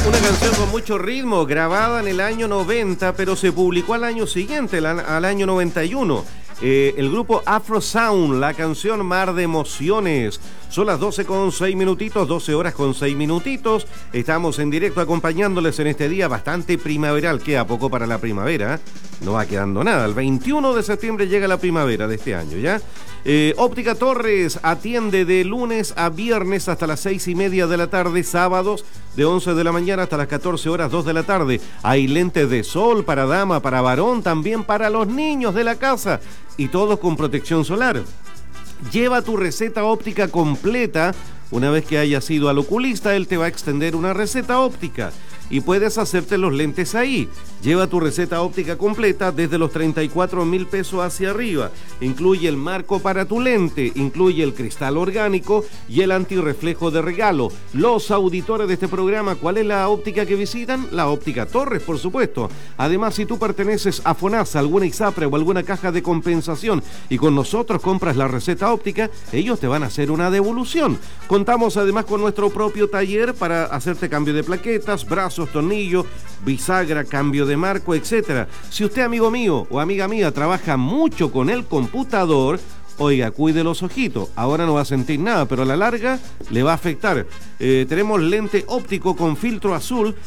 Una canción con mucho ritmo, grabada en el año 90, pero se publicó al año siguiente, al año 91. El grupo Afro Sound, la canción Mar de Emociones. Son las 12 con 6 minutitos, 12 horas con 6 minutitos. Estamos en directo acompañándoles en este día bastante primaveral. Queda poco para la primavera, no va quedando nada. El 21 de septiembre llega la primavera de este año, ¿ya? Óptica Torres atiende de lunes a viernes hasta las 6:30 de la tarde, sábados de 11 de la mañana hasta las 14 horas, 2 de la tarde. Hay lentes de sol para dama, para varón, también para los niños de la casa y todos con protección solar. Lleva tu receta óptica completa. Una vez que hayas ido al oculista, él te va a extender una receta óptica y puedes hacerte los lentes ahí. Lleva tu receta óptica completa desde los 34,000 pesos hacia arriba. Incluye el marco para tu lente, incluye el cristal orgánico y el antirreflejo de regalo. Los auditores de este programa, ¿cuál es la óptica que visitan? La Óptica Torres, por supuesto. Además, si tú perteneces a FONASA, alguna ISAPRE o alguna caja de compensación y con nosotros compras la receta óptica, ellos te van a hacer una devolución. Contamos además con nuestro propio taller para hacerte cambio de plaquetas, brazos, tornillos, bisagra, cambio de marco, etcétera. Si usted, amigo mío o amiga mía, trabaja mucho con el computador, oiga, cuide los ojitos. Ahora no va a sentir nada, pero a la larga le va a afectar. Tenemos lente óptico con filtro azul